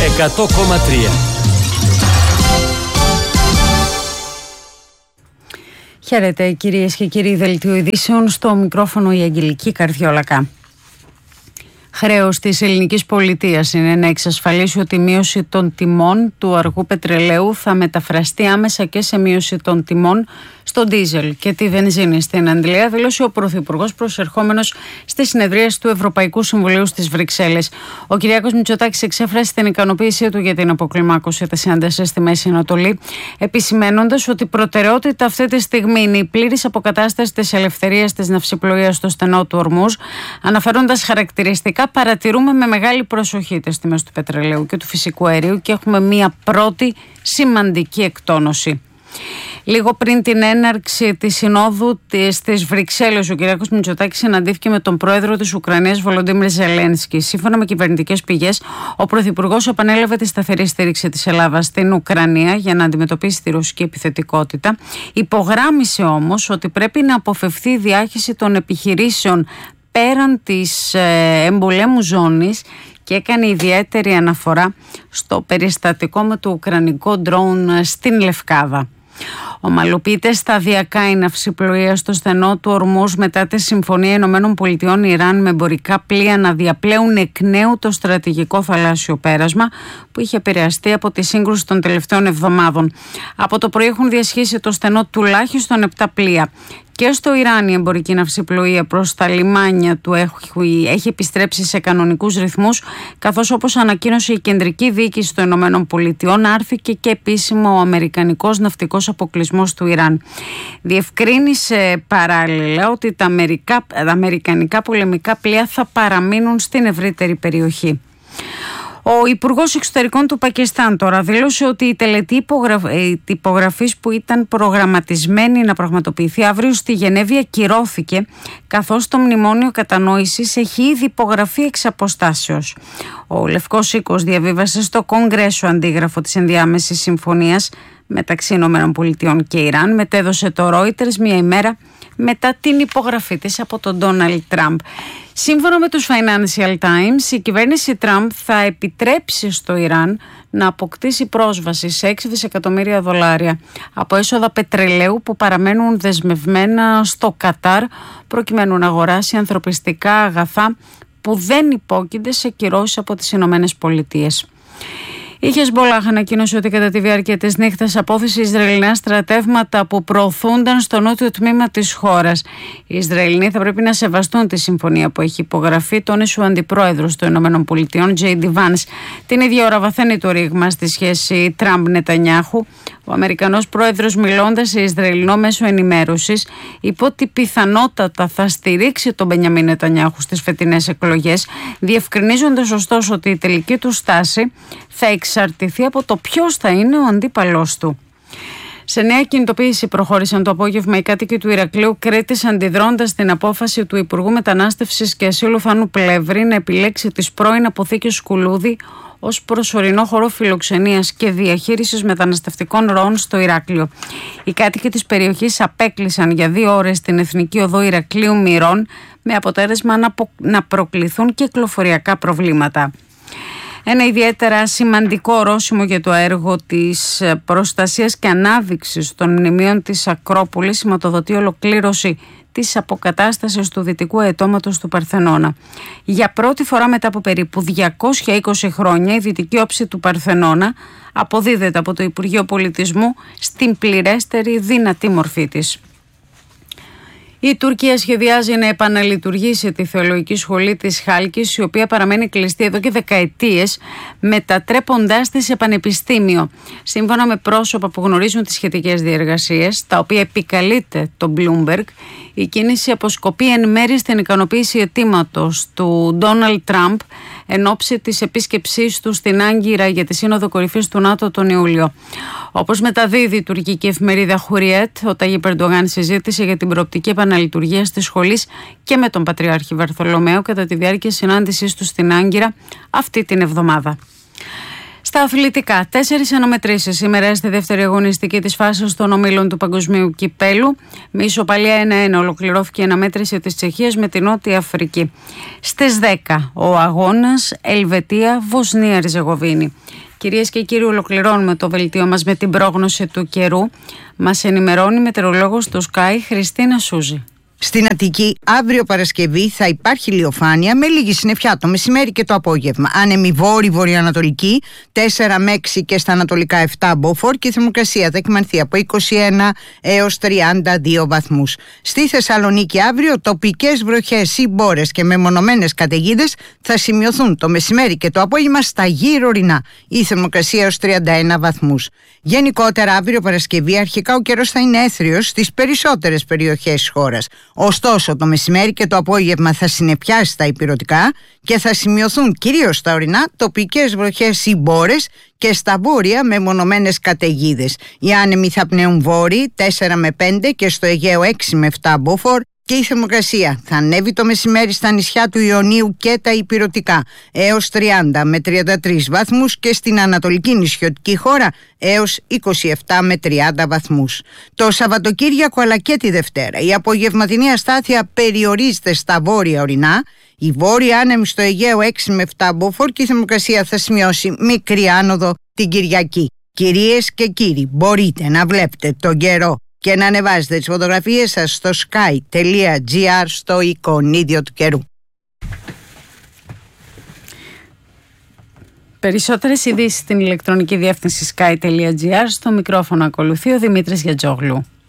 100,3. Χαίρετε κυρίες και κύριοι, δελτίο ειδήσεων, στο μικρόφωνο η Αγγελική Καρδιόλακα. Χρέος της ελληνικής πολιτείας είναι να εξασφαλίσει ότι η μείωση των τιμών του αργού πετρελαίου θα μεταφραστεί άμεσα και σε μείωση των τιμών στο ντίζελ και τη βενζίνη στην Αγγλία, δήλωσε ο Πρωθυπουργός προσερχόμενος στη συνεδρίαση του Ευρωπαϊκού Συμβουλίου στις Βρυξέλλες. Ο Κυριάκος Μητσοτάκης εξέφρασε την ικανοποίησή του για την αποκλιμάκωση της έντασης στη Μέση Ανατολή, επισημαίνοντας ότι η προτεραιότητα αυτή τη στιγμή είναι η πλήρης αποκατάσταση της ελευθερίας της ναυσιπλοείας στο στενό του Ορμούζ, αναφέροντας χαρακτηριστικά: παρατηρούμε με μεγάλη προσοχή τις τιμές του πετρελαίου και του φυσικού αερίου και έχουμε μία πρώτη σημαντική εκτόνωση. Λίγο πριν την έναρξη της συνόδου στις Βρυξέλλες, ο Κυριάκος Μητσοτάκης συναντήθηκε με τον πρόεδρο της Ουκρανίας, Βολοντίμιρ Ζελένσκι. Σύμφωνα με κυβερνητικές πηγές, ο πρωθυπουργός επανέλαβε τη σταθερή στήριξη της Ελλάδας στην Ουκρανία για να αντιμετωπίσει τη ρωσική επιθετικότητα. Υπογράμμισε όμως ότι πρέπει να αποφευθεί η διάχυση των επιχειρήσεων πέραν της εμπολέμου ζώνης και έκανε ιδιαίτερη αναφορά στο περιστατικό με το ουκρανικό ντρόουν στην Λευκάδα. Ομαλοποιείται σταδιακά η ναυσιπλοεία στο στενό του Ορμούζ μετά τη Συμφωνία ΗΠΑ-Ιράν με εμπορικά πλοία να διαπλέουν εκ νέου το στρατηγικό θαλάσσιο πέρασμα που είχε επηρεαστεί από τη σύγκρουση των τελευταίων εβδομάδων. Από το πρωί έχουν διασχίσει το στενό τουλάχιστον 7 πλοία. Και στο Ιράν η εμπορική ναυσιπλοεία προς τα λιμάνια του έχει επιστρέψει σε κανονικούς ρυθμούς, καθώς, όπως ανακοίνωσε η κεντρική διοίκηση των ΗΠΑ, άρθηκε και επίσημο ο αμερικανικός ναυτικός αποκλεισμός του Ιράν. Διευκρίνησε παράλληλα ότι τα αμερικανικά πολεμικά πλοία θα παραμείνουν στην ευρύτερη περιοχή. Ο Υπουργός Εξωτερικών του Πακιστάν τώρα δήλωσε ότι η τελετή υπογραφής που ήταν προγραμματισμένη να πραγματοποιηθεί αύριο στη Γενέβη ακυρώθηκε, καθώς το μνημόνιο κατανόησης έχει ήδη υπογραφεί εξ αποστάσεως. Ο Λευκός Οίκος διαβίβασε στο Κογκρέσο αντίγραφο της ενδιάμεσης συμφωνίας μεταξύ ΗΠΑ και Ιράν, μετέδωσε το Reuters μία ημέρα μετά την υπογραφή της από τον Ντόναλντ Τραμπ. Σύμφωνα με τους Financial Times, η κυβέρνηση Τραμπ θα επιτρέψει στο Ιράν να αποκτήσει πρόσβαση σε $6 δισεκατομμύρια από έσοδα πετρελαίου που παραμένουν δεσμευμένα στο Κατάρ, προκειμένου να αγοράσει ανθρωπιστικά αγαθά που δεν υπόκεινται σε κυρώσεις από τις Ηνωμένες Πολιτείες. Η Χεσμπολάχ ανακοίνωσε ότι κατά τη διάρκεια της νύχτας απόθεσε Ισραηλινά στρατεύματα που προωθούνταν στο νότιο τμήμα της χώρας. Οι Ισραηλινοί θα πρέπει να σεβαστούν τη συμφωνία που έχει υπογραφεί, τόνισε ο αντιπρόεδρος των ΗΠΑ, J.D. Vance. Την ίδια ώρα βαθαίνει το ρήγμα στη σχέση Τραμπ-Νετανιάχου. Ο Αμερικανός πρόεδρος, μιλώντας σε Ισραηλινό μέσο ενημέρωσης, είπε ότι πιθανότατα θα στηρίξει τον Μπενιαμίν Νετανιάχου στις φετινές εκλογές, διευκρινίζοντας ωστόσο ότι η τελική του στάση θα εξαρτηθεί από το ποιος θα είναι ο αντίπαλός του. Σε νέα κινητοποίηση προχώρησαν το απόγευμα οι κάτοικοι του Ηρακλείου Κρήτης, αντιδρώντας την απόφαση του Υπουργού Μετανάστευσης και Ασύλου Θάνου Πλεύρη να επιλέξει τις πρώην αποθήκες Σκουλούδη ως προσωρινό χώρο φιλοξενίας και διαχείρισης μεταναστευτικών ροών στο Ηράκλειο. Οι κάτοικοι της περιοχής απέκλεισαν για 2 ώρες την Εθνική Οδό Ηρακλείου Μυρών, με αποτέλεσμα να προκληθούν κυκλοφοριακά προβλήματα. Ένα ιδιαίτερα σημαντικό ορόσημο για το έργο της προστασίας και ανάδειξης των μνημείων της Ακρόπολης σηματοδοτεί ολοκλήρωση της αποκατάστασης του δυτικού αετώματος του Παρθενώνα. Για πρώτη φορά μετά από περίπου 220 χρόνια, η δυτική όψη του Παρθενώνα αποδίδεται από το Υπουργείο Πολιτισμού στην πληρέστερη δυνατή μορφή της. Η Τουρκία σχεδιάζει να επαναλειτουργήσει τη θεολογική σχολή της Χάλκης, η οποία παραμένει κλειστή εδώ και δεκαετίες, μετατρέποντάς τη σε πανεπιστήμιο. Σύμφωνα με πρόσωπα που γνωρίζουν τις σχετικές διεργασίες, τα οποία επικαλείται το Bloomberg, η κίνηση αποσκοπεί εν μέρει στην ικανοποίηση αιτήματος του Ντόναλντ Τραμπ εν ώψη της επίσκεψής του στην Άγκυρα για τη Σύνοδο Κορυφής του ΝΑΤΟ τον Ιούλιο. Όπως μεταδίδει η τουρκική εφημερίδα Χουριέτ, ο Ταγίπ Ερντογάν συζήτησε για την προοπτική επαναλειτουργία της σχολής και με τον Πατριάρχη Βαρθολομαίο κατά τη διάρκεια συνάντησής του στην Άγκυρα αυτή την εβδομάδα. Στα αθλητικά, 4 αναμετρήσεις σήμερα στη δεύτερη αγωνιστική της φάσης των ομίλων του Παγκοσμίου Κυπέλου. Με ισοπαλία 1-1 ολοκληρώθηκε η αναμέτρηση της Τσεχίας με την Νότια Αφρική. Στις 10 ο αγώνας Ελβετία-Βοσνία-Ριζεγοβίνη. Κυρίες και κύριοι, ολοκληρώνουμε το δελτίο μας με την πρόγνωση του καιρού. Μας ενημερώνει η μετεωρολόγος του Sky Χριστίνα Σούζη. Στην Αττική, αύριο Παρασκευή θα υπάρχει ηλιοφάνεια με λίγη συννεφιά το μεσημέρι και το απόγευμα. Άνεμη βόρειο-βορειοανατολική, 4 με 6 και στα ανατολικά 7 μποφόρ, και η θερμοκρασία θα εκμανθεί από 21 έως 32 βαθμούς. Στη Θεσσαλονίκη αύριο τοπικές βροχές ή μπόρες και μεμονωμένες καταιγίδες θα σημειωθούν το μεσημέρι και το απόγευμα στα γύρω ορεινά. Η θερμοκρασία έως 31 βαθμούς. Γενικότερα αύριο Παρασκευή αρχικά ο καιρός θα είναι έθριος στις περισσότερες περιοχές της χώρας. Ωστόσο το μεσημέρι και το απόγευμα θα συννεφιάσει στα ηπειρωτικά και θα σημειωθούν κυρίως στα ορεινά τοπικές βροχές ή μπόρες και στα βόρεια μεμονωμένες καταιγίδες. Οι άνεμοι θα πνέουν βόρειοι 4 με 5 και στο Αιγαίο 6 με 7 μποφόρ. Και η θερμοκρασία θα ανέβει το μεσημέρι στα νησιά του Ιωνίου και τα ηπειρωτικά έως 30 με 33 βαθμούς και στην ανατολική νησιωτική χώρα έως 27 με 30 βαθμούς. Το Σαββατοκύριακο αλλά και τη Δευτέρα η απογευματινή αστάθεια περιορίζεται στα βόρεια ορεινά. Η βόρεια άνεμη στο Αιγαίο 6 με 7 μποφόρ και η θερμοκρασία θα σημειώσει μικρή άνοδο την Κυριακή. Κυρίες και κύριοι, μπορείτε να βλέπετε τον καιρό και να ανεβάζετε τις φωτογραφίες σας στο sky.gr στο εικονίδιο του καιρού. Περισσότερες ειδήσεις στην ηλεκτρονική διεύθυνση sky.gr. Στο μικρόφωνο ακολουθεί ο Δημήτρης Γιατζόγλου.